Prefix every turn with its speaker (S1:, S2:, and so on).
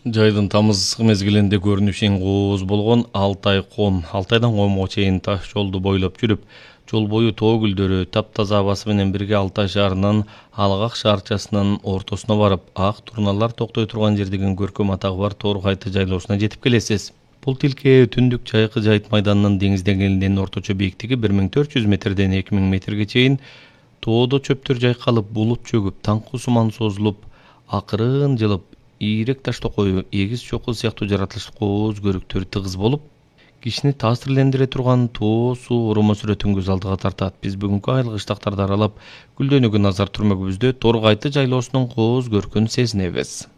S1: Жайдын тамыз ысык мезгилинде көрүнүшү эң кооз болгон Алтай ком. Алтайдан Комго чейин таш жолду бойлоп жүрүп, жол бою тоо гүлдөрү, таптаза абасы менен бирге Алтай шаарынын Алгак шаарчасынын ортосуна барып, ак турналар токтой турган жер деген көркөм атагы бар Торгайты жайлоосуна жетип келесиз. Бул тилке түндүк Чайкы жайыт майданынын деңиз деңгээлинен орточо бийиктиги 1400 метрден 2000 метрге чейин тоодо чөптөр жайкалып, булут чөгүп, таңкы суман созулуп, акырын жылып, ийрек Таштокою, эгиз чокул сыяктуу жаратылыш кооз көрүктөр тыгыз болуп, кишини таасирлендире турган тоо суу оромо сүрөтүн көз алдыга тартат. Биз бүгүнкү айыл кыштактарды аралап, гүлдөнүүгө назар түрмөгүбүздө Торгайты жайлоосунун кооз көркүн сезинебиз.